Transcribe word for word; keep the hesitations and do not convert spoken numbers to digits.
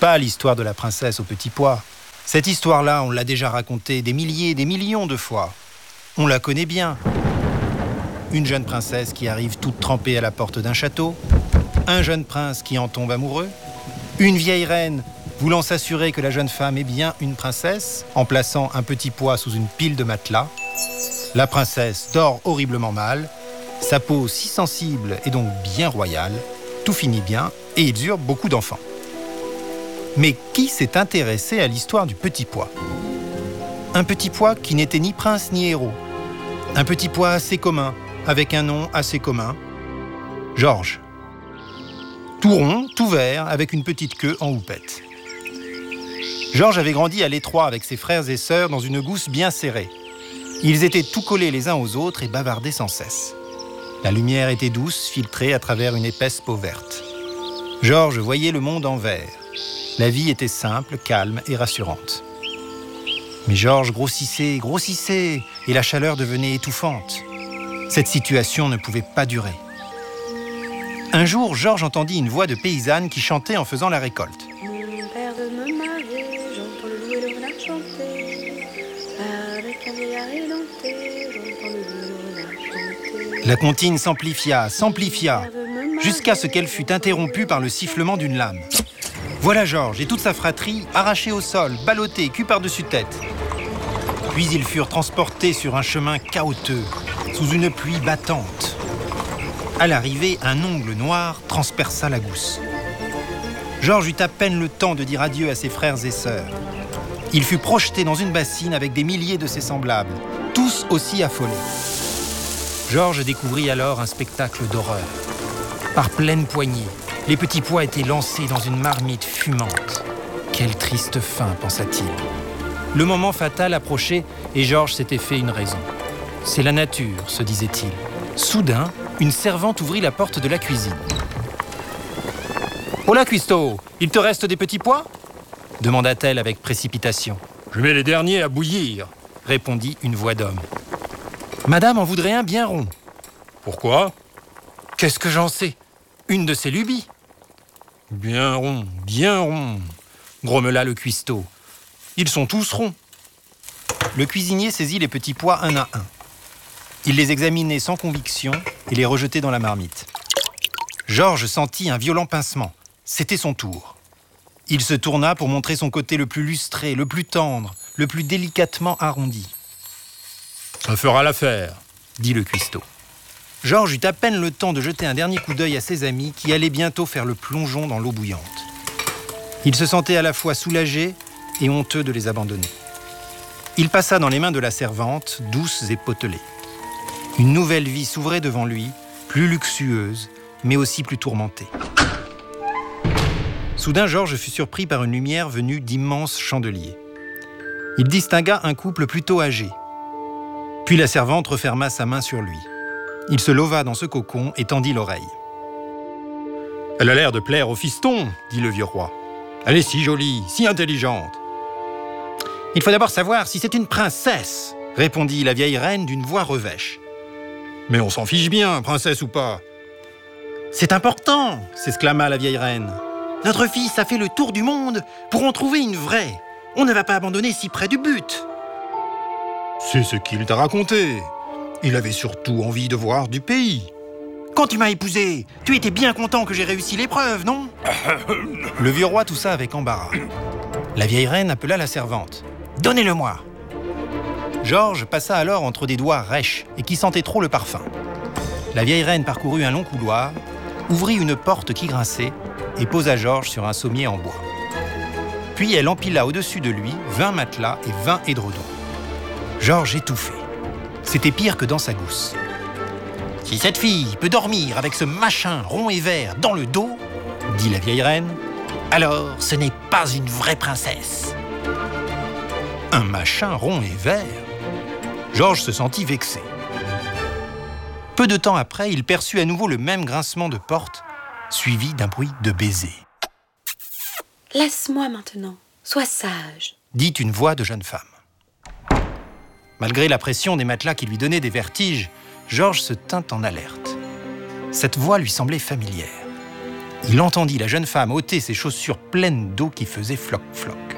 pas l'histoire de la princesse au petit pois. Cette histoire-là, on l'a déjà racontée des milliers, des millions de fois. On la connaît bien. Une jeune princesse qui arrive toute trempée à la porte d'un château, un jeune prince qui en tombe amoureux, une vieille reine voulant s'assurer que la jeune femme est bien une princesse en plaçant un petit pois sous une pile de matelas. La princesse dort horriblement mal, sa peau si sensible et donc bien royale, tout finit bien et ils eurent beaucoup d'enfants. Mais qui s'est intéressé à l'histoire du petit pois ? Un petit pois qui n'était ni prince ni héros. Un petit pois assez commun, avec un nom assez commun. Georges. Tout rond, tout vert, avec une petite queue en houppette. Georges avait grandi à l'étroit avec ses frères et sœurs dans une gousse bien serrée. Ils étaient tout collés les uns aux autres et bavardaient sans cesse. La lumière était douce, filtrée à travers une épaisse peau verte. Georges voyait le monde en vert. La vie était simple, calme et rassurante. Mais Georges grossissait, grossissait, et la chaleur devenait étouffante. Cette situation ne pouvait pas durer. Un jour, Georges entendit une voix de paysanne qui chantait en faisant la récolte. Mon père veut me marier, j'entends le loup et le renard chanter. Avec un vieillard édenté, j'entends le loup et le renard chanter. La comptine s'amplifia, s'amplifia, jusqu'à ce qu'elle fût interrompue par le sifflement d'une lame. Voilà Georges et toute sa fratrie arrachés au sol, ballottés, cul par-dessus tête. Puis ils furent transportés sur un chemin chaotique, sous une pluie battante. À l'arrivée, un ongle noir transperça la gousse. Georges eut à peine le temps de dire adieu à ses frères et sœurs. Il fut projeté dans une bassine avec des milliers de ses semblables, tous aussi affolés. Georges découvrit alors un spectacle d'horreur. Par pleine poignée, les petits pois étaient lancés dans une marmite fumante. Quelle triste fin, pensa-t-il. Le moment fatal approchait et Georges s'était fait une raison. C'est la nature, se disait-il. Soudain, une servante ouvrit la porte de la cuisine. « Hola, cuistot, il te reste des petits pois ?» demanda-t-elle avec précipitation. « Je mets les derniers à bouillir », répondit une voix d'homme. « Madame en voudrait un bien rond. »« Pourquoi ?»« Qu'est-ce que j'en sais ? Une de ses lubies. »« Bien rond, bien rond, » grommela le cuistot. « Ils sont tous ronds. » Le cuisinier saisit les petits pois un à un. Il les examinait sans conviction et les rejetait dans la marmite. Georges sentit un violent pincement. C'était son tour. Il se tourna pour montrer son côté le plus lustré, le plus tendre, le plus délicatement arrondi. « Ça fera l'affaire, » dit le cuistot. Georges eut à peine le temps de jeter un dernier coup d'œil à ses amis qui allaient bientôt faire le plongeon dans l'eau bouillante. Il se sentait à la fois soulagé et honteux de les abandonner. Il passa dans les mains de la servante, douce et potelée. Une nouvelle vie s'ouvrait devant lui, plus luxueuse, mais aussi plus tourmentée. Soudain, Georges fut surpris par une lumière venue d'immenses chandeliers. Il distingua un couple plutôt âgé. Puis la servante referma sa main sur lui. Il se leva dans ce cocon et tendit l'oreille. « Elle a l'air de plaire au fiston, » dit le vieux roi. « Elle est si jolie, si intelligente. »« Il faut d'abord savoir si c'est une princesse, » répondit la vieille reine d'une voix revêche. « Mais on s'en fiche bien, princesse ou pas. »« C'est important, » s'exclama la vieille reine. « Notre fils a fait le tour du monde pour en trouver une vraie. On ne va pas abandonner si près du but. »« C'est ce qu'il t'a raconté. Il avait surtout envie de voir du pays. »« Quand tu m'as épousé, tu étais bien content que j'ai réussi l'épreuve, non ?» Le vieux roi toussa avec embarras. La vieille reine appela la servante. « Donnez-le-moi » Georges passa alors entre des doigts rêches et qui sentaient trop le parfum. La vieille reine parcourut un long couloir, ouvrit une porte qui grinçait et posa Georges sur un sommier en bois. Puis elle empila au-dessus de lui vingt matelas et vingt édredons. Georges étouffait. C'était pire que dans sa gousse. « Si cette fille peut dormir avec ce machin rond et vert dans le dos, dit la vieille reine, alors ce n'est pas une vraie princesse. » Un machin rond et vert ? Georges se sentit vexé. Peu de temps après, il perçut à nouveau le même grincement de porte, suivi d'un bruit de baiser. « Laisse-moi maintenant, sois sage, » dit une voix de jeune femme. Malgré la pression des matelas qui lui donnaient des vertiges, Georges se tint en alerte. Cette voix lui semblait familière. Il entendit la jeune femme ôter ses chaussures pleines d'eau qui faisaient floc-floc.